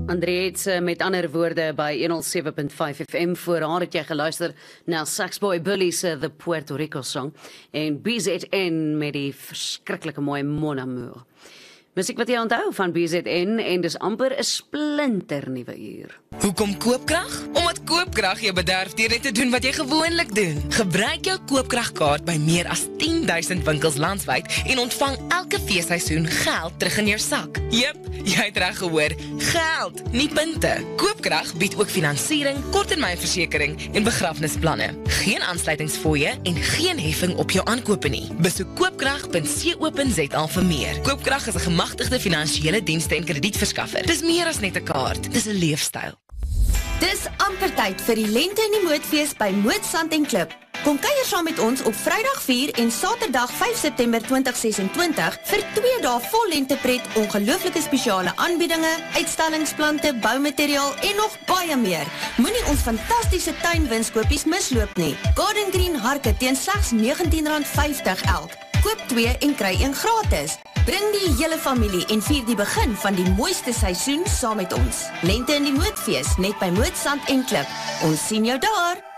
André het met ander woorde by 107.5 FM voor haar het jy geluister na Saxboy Bullies The Puerto Rico song en BZN met die verskriklike mooi Mon Amour. Musiek wat jy onthou van BZN en dis amper 'n splinter nuwe uur. Hoekom koopkrag? Omdat koopkrag jou bederf deur net te doen wat jy gewoonlik doen. Gebruik jou koopkragkaart by meer as 10,000 winkels landwyd en ontvang elke feesseisoen geld terug in jou sak. Jep, jy het reg gehoor, geld, nie punte. Koopkrag bied ook finansiering, korttermynversekering en begrafnisplanne. Geen aansluitingsfooie en geen heffing op jou aankope nie. Besoek koopkrag.co.za vir meer. Koopkrag is 'n gemagtigde finansiële dienste en kredietverskaffer. Dis meer as net 'n kaart, dis 'n leefstyl. Dis amper tyd vir die lente in die mootfees by Moodsand en Klip. Kom kuier saam met ons op Vrydag 4 en Saterdag 5 September 2026 vir 2 dae vol lentepret, ongelooflike spesiale aanbiedinge, uitstallingsplante, boumateriaal en nog baie meer. Moenie ons fantastiese tuinwinskoopies misloop nie. Garden Green harke teen slegs R19.50 elk. Koop 2 en kry 1 gratis. Bring die hele familie en vier die begin van die mooiste seisoen saam met ons. Lente in die mootfees net by Moodsand en Klip. Ons sien jou daar.